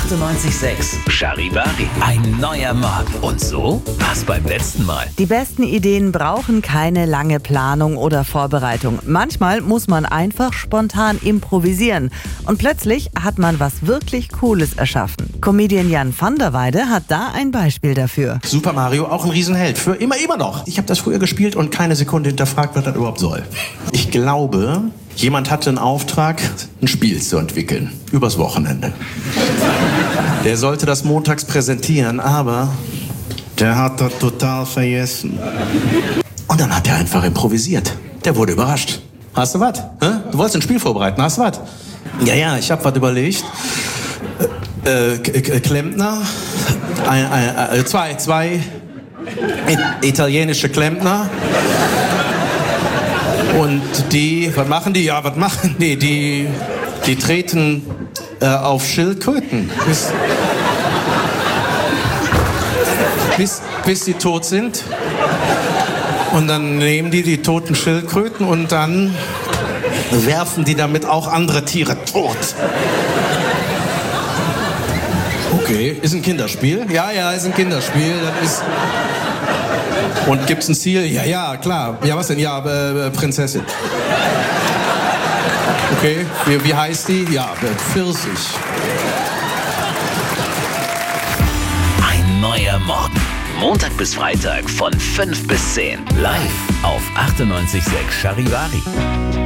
98.6 Charivari. Ein neuer Morgen. Und so war's beim letzten Mal. Die besten Ideen brauchen keine lange Planung oder Vorbereitung. Manchmal muss man einfach spontan improvisieren. Und plötzlich hat man was wirklich Cooles erschaffen. Comedian Jan van der Weide hat da ein Beispiel dafür. Super Mario, auch ein Riesenheld. Für immer noch. Ich habe das früher gespielt und keine Sekunde hinterfragt, was das überhaupt soll. Ich glaube, jemand hatte einen Auftrag, ein Spiel zu entwickeln. Übers Wochenende. Der sollte das montags präsentieren, aber der hat das total vergessen. Und dann hat er einfach improvisiert. Der wurde überrascht. Hast du was? Du wolltest ein Spiel vorbereiten, hast du was? Ja, ich hab was überlegt. Klempner. Zwei italienische Klempner. Und die, was machen die? Ja, was machen die? Die treten auf Schildkröten. Bis sie tot sind. Und dann nehmen die toten Schildkröten und dann werfen die damit auch andere Tiere tot. Okay, ist ein Kinderspiel? Ja, ist ein Kinderspiel. Das ist... Und gibt's ein Ziel? Ja, klar. Ja, was denn? Ja, Prinzessin. Okay, wie heißt die? Ja, Pfirsich. Ein neuer Morgen. Montag bis Freitag von 5 bis 10. Live auf 98.6 Charivari.